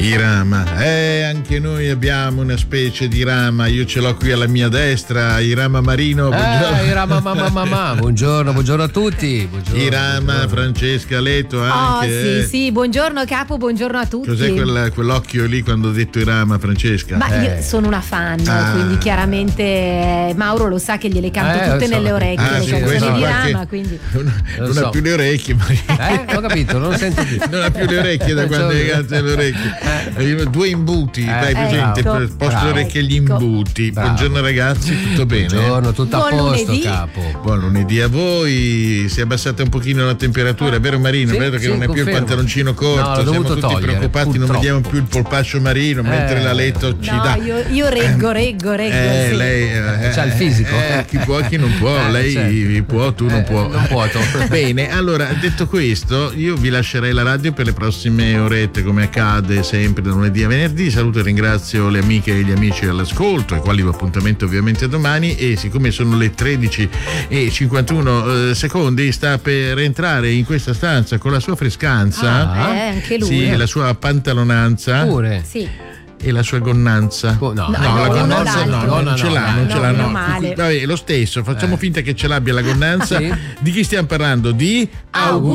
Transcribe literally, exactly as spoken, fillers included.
Irama, eh, anche noi abbiamo una specie di rama, io ce l'ho qui alla mia destra, Irama Marino. Buongiorno. Eh, Irama mamma mamma, buongiorno, buongiorno a tutti. Buongiorno, Irama, buongiorno. Francesca Leto anche. Oh sì, sì, buongiorno capo, buongiorno a tutti. Cos'è quel, quell'occhio lì quando ho detto Irama, Francesca? Ma eh. io sono una fan, ah. quindi chiaramente Mauro lo sa che gliele canto eh, tutte so. nelle orecchie, ah, le sì, canzoni di qualche... Rama, quindi non, non so. ha più le orecchie, ma... eh, ho capito, non sento più. Non ha più le orecchie da quando hai canta le orecchie. Eh. Due imbuti, eh. dai presente, ecco. per posto le orecchie gli imbuti. Bravo. Buongiorno ragazzi, tutto bene? Buongiorno, tutto Buon a posto, lunedì. capo. Buon lunedì a voi, si è abbassata un pochino la temperatura, è vero Marino? Sì, Vedo che sì, non è più il confermo. pantaloncino corto, No, l'ho siamo dovuto tutti togliere, preoccupati, purtroppo. non vediamo più il polpaccio Marino, Eh. mentre la Letto ci no, dà. io, io reggo, reggo, reggo. Eh, sì. lei eh, C'ha il fisico. eh, chi può, chi non può, Eh, lei certo. può, tu non Eh, può. non può, tu. Bene, allora, detto questo, io vi lascerei la radio per le prossime orette, come accade sempre da lunedì a venerdì. Saluto e ringrazio le amiche e gli amici all'ascolto, ai quali do appuntamento ovviamente domani, e siccome sono le tredici e cinquantuno eh, secondi, sta per entrare in questa stanza con la sua frescanza, Ah, eh, anche lui. sì, la sua pantalonanza Pure. Sì. e la sua gonnanza. Oh, no, No, No, no, la uno gonnanza no, l'altro. no, non ce l'ha, no, non no, ce l'ha, meno no. male. Vabbè, lo stesso, facciamo Eh. finta che ce l'abbia la gonnanza. Sì. Di chi stiamo parlando? Di Auguri.